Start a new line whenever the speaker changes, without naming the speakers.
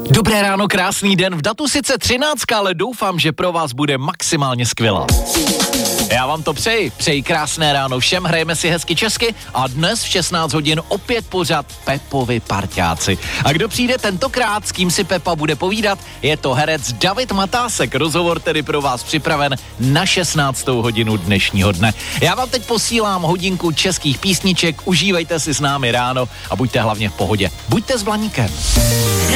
Dobré ráno, krásný den. V datu sice 13, ale doufám, že pro vás bude maximálně skvělá. Já vám to přeji. Přeji krásné ráno všem, hrajeme si hezky česky a dnes v 16 hodin opět pořad Pepovi parťáci. A kdo přijde tentokrát, s kým si Pepa bude povídat, je to herec David Matásek. Rozhovor tedy pro vás připraven na 16. hodinu dnešního dne. Já vám teď posílám hodinku českých písniček, užívejte si s námi ráno a buďte hlavně v pohodě. Buďte s Blaníkem.